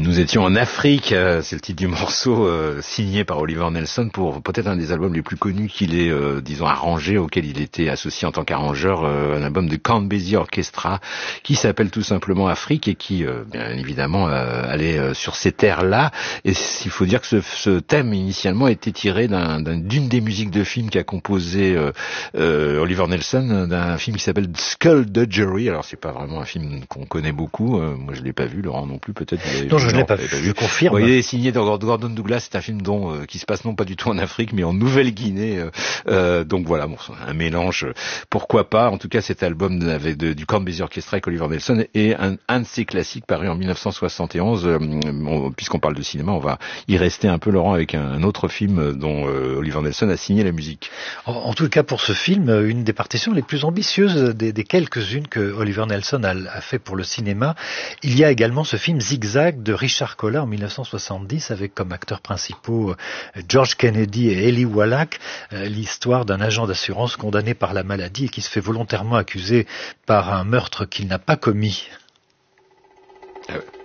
Nous étions en Afrique, c'est le titre du morceau signé par Oliver Nelson pour peut-être un des albums les plus connus qu'il ait, disons, arrangé, auquel il était associé en tant qu'arrangeur, un album de Count Basie Orchestra qui s'appelle tout simplement Afrique et qui, bien évidemment, allait sur ces terres-là. Et il faut dire que ce thème initialement était tiré d'une des musiques de film qu'a composé Oliver Nelson, d'un film qui s'appelle Skullduggery. Alors c'est pas vraiment un film qu'on connaît beaucoup, moi je l'ai pas vu, Laurent non plus peut-être. Non, je ne l'ai pas vu, je confirme. Bon, il est signé dans Gordon Douglas, c'est un film qui se passe non pas du tout en Afrique, mais en Nouvelle-Guinée. Donc voilà, bon, un mélange, pourquoi pas. En tout cas, cet album du Count Basie Orchestra avec Oliver Nelson est un de ses classiques paru en 1971. Puisqu'on parle de cinéma, on va y rester un peu, Laurent, avec un autre film dont Oliver Nelson a signé la musique. En tout cas, pour ce film, une des partitions les plus ambitieuses des quelques-unes que Oliver Nelson a fait pour le cinéma. Il y a également ce film Zigzag de Richard Colla en 1970 avec comme acteurs principaux George Kennedy et Eli Wallach, l'histoire d'un agent d'assurance condamné par la maladie et qui se fait volontairement accuser par un meurtre qu'il n'a pas commis. Ah ouais.